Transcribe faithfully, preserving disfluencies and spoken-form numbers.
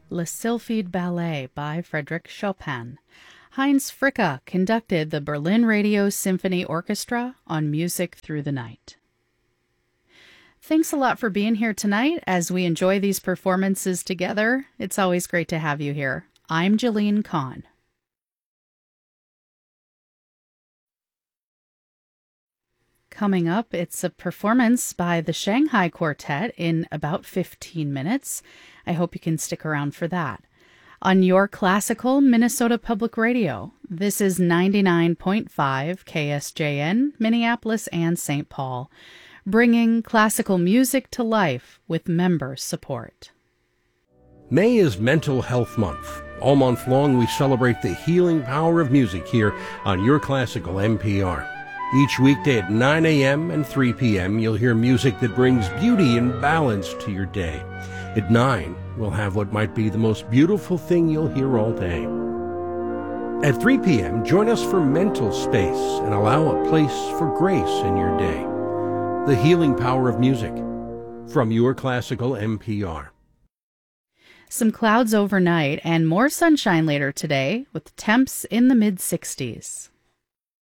Le Sylphide Ballet by Frédéric Chopin. Heinz Fricka conducted the Berlin Radio Symphony Orchestra on Music Through the Night. Thanks a lot for being here tonight as we enjoy these performances together. It's always great to have you here. I'm Jalene Kahn. Coming up, it's a performance by the Shanghai Quartet in about fifteen minutes. I hope you can stick around for that. On your classical Minnesota Public Radio, this is ninety-nine point five K S J N, Minneapolis and Saint Paul, bringing classical music to life with member support. May is Mental Health Month. All month long, we celebrate the healing power of music here on Your Classical N P R. Each weekday at nine a.m. and three p.m., you'll hear music that brings beauty and balance to your day. At nine, we'll have what might be the most beautiful thing you'll hear all day. At three p.m., join us for Mental Space and allow a place for grace in your day. The healing power of music from Your Classical N P R. Some clouds overnight and more sunshine later today with temps in the mid sixties.